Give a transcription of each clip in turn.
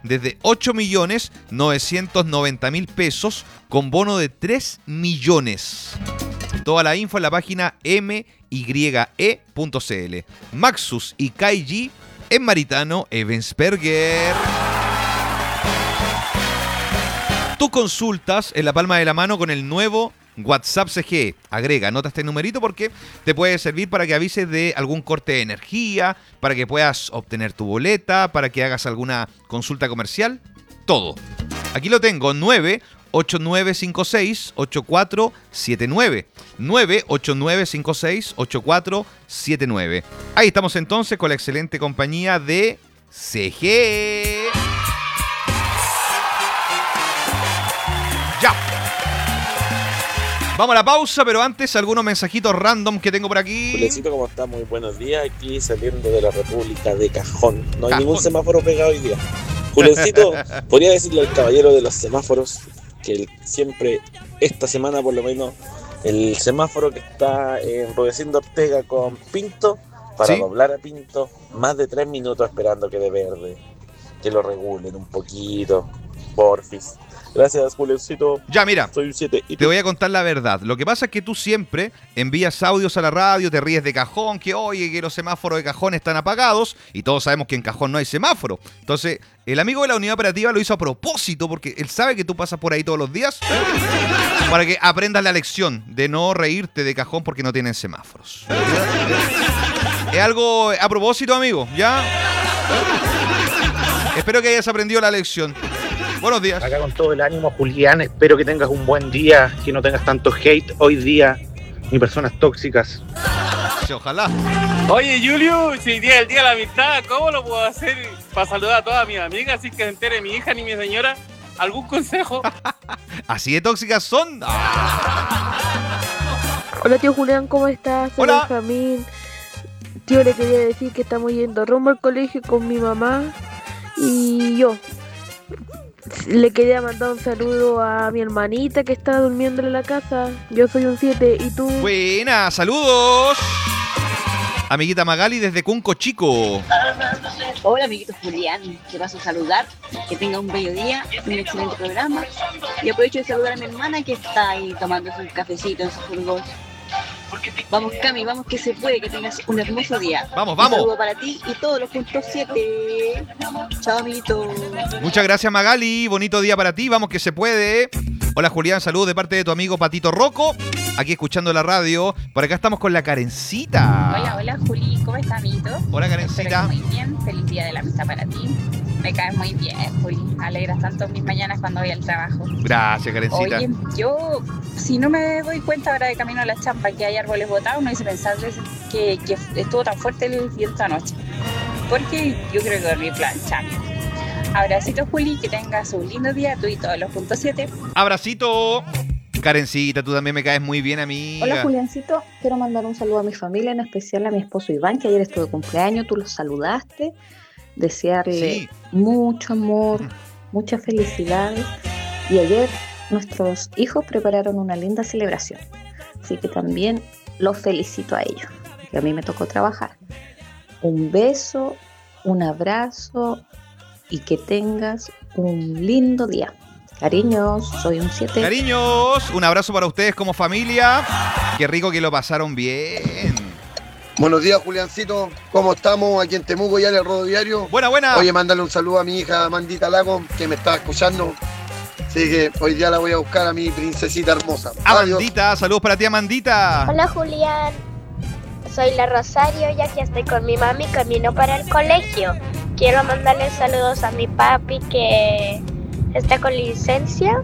desde 8.990.000 pesos con bono de 3 millones. Toda la info en la página mye.cl. Maxus y Kaiji en Maritano Ebensberger. Tú consultas en la palma de la mano con el nuevo WhatsApp CGE. Agrega, anota este numerito porque te puede servir para que avises de algún corte de energía, para que puedas obtener tu boleta, para que hagas alguna consulta comercial. Todo. Aquí lo tengo, 98956-8479. 98956-8479. Ahí estamos entonces con la excelente compañía de CGE. Ya. Vamos a la pausa, pero antes algunos mensajitos random que tengo por aquí. Juliancito, ¿cómo estás? Muy buenos días. Aquí saliendo de la República de Cajón. No hay ningún semáforo pegado hoy día. Juliancito, podría decirle al caballero de los semáforos que siempre, esta semana por lo menos, el semáforo que está en Rudecindo Ortega con Pinto, para doblar a Pinto, más de 3 minutos esperando que de verde, que lo regulen un poquito, porfis. Gracias, Julioncito. Ya, mira, soy un 7. Te voy a contar la verdad. Lo que pasa es que tú siempre envías audios a la radio, te ríes de Cajón, que oye, que los semáforos de Cajón están apagados, y todos sabemos que en Cajón no hay semáforo. Entonces, el amigo de la unidad operativa lo hizo a propósito, porque él sabe que tú pasas por ahí todos los días, para que aprendas la lección de no reírte de Cajón porque no tienen semáforos. Es algo a propósito, amigo, ¿ya? Espero que hayas aprendido la lección. Buenos días. Acá con todo el ánimo, Julián. Espero que tengas un buen día, que no tengas tanto hate hoy día, ni personas tóxicas. Sí, ojalá. Oye, Julio, si hoy día es el día de la amistad, ¿cómo lo puedo hacer para saludar a todas mis amigas sin que se entere mi hija ni mi señora? ¿Algún consejo? ¿Así de tóxicas son? Hola, tío Julián, ¿cómo estás? Soy Hola. Benjamín. Tío, le quería decir que estamos yendo rumbo al colegio con mi mamá y yo. Le quería mandar un saludo a mi hermanita que está durmiendo en la casa. Yo soy un 7, ¿y tú? Buena, saludos. Amiguita Magali desde Cunco Chico. Hola, amiguito Julián, te paso a saludar, que tenga un bello día, un excelente programa. Y aprovecho de saludar a mi hermana que está ahí tomándose un cafecito en su furgón. Vamos, Cami, vamos que se puede, que tengas un hermoso día. Vamos, Un vamos. saludo para ti y todos los puntos 7. Chao, amiguito. Muchas gracias, Magali. Bonito día para ti. Vamos que se puede. Hola, Julián. Saludos de parte de tu amigo Patito Rocco. Aquí escuchando la radio. Por acá estamos con la Karencita. Hola, Juli. ¿Cómo estás, amiguito? Hola, Karencita. Muy bien. Feliz día de la amistad para ti. Me caes muy bien, Juli. Alegras tanto mis mañanas cuando voy al trabajo. Gracias, Karencita. Oye, yo, si no me doy cuenta ahora de camino a la champa que hay árboles botados, no hice pensar que estuvo tan fuerte el viento anoche. Porque yo creo que dormí planchando. Abracitos, Juli, que tengas un lindo día, tú y todos los puntos 7. Abracito. Karencita, tú también me caes muy bien, amiga. Hola, Juliancito. Quiero mandar un saludo a mi familia, en especial a mi esposo Iván, que ayer estuvo de cumpleaños, tú lo saludaste. Desearle mucho amor, muchas felicidades. Y ayer nuestros hijos prepararon una linda celebración. Así que también los felicito a ellos, que a mí me tocó trabajar. Un beso, un abrazo y que tengas un lindo día. Cariños, soy un 7. Cariños, un abrazo para ustedes como familia. Qué rico que lo pasaron bien. Buenos días, Juliancito. ¿Cómo estamos? Aquí en Temuco, ya en el Rodo Diario. Buena. Oye, mándale un saludo a mi hija Amandita Lago, que me está escuchando. Así que hoy día la voy a buscar a mi princesita hermosa. Amandita, saludos para ti, Amandita. Hola, Julián. Soy la Rosario, ya que estoy con mi mami camino para el colegio. Quiero mandarle saludos a mi papi que está con licencia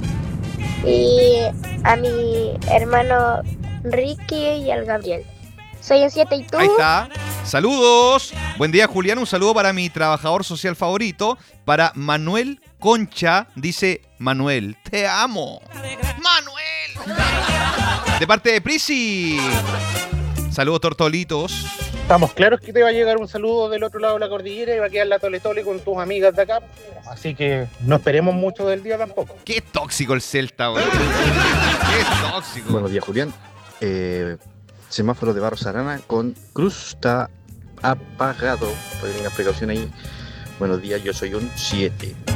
y a mi hermano Ricky y al Gabriel. Soy un 7, ¿y tú? Ahí está. Saludos. Buen día, Julián. Un saludo para mi trabajador social favorito, para Manuel Concha. Dice Manuel, te amo. ¡Manuel! De parte de Prisi. Saludos, tortolitos. Estamos claros que te va a llegar un saludo del otro lado de la cordillera y va a quedar la tole tole con tus amigas de acá. Así que no esperemos mucho del día tampoco. Qué tóxico el Celta, güey. Qué tóxico. Buenos días, Julián. Semáforo de Barros Arana con cruz está apagado. Pueden tener precaución ahí. Buenos días, yo soy un 7.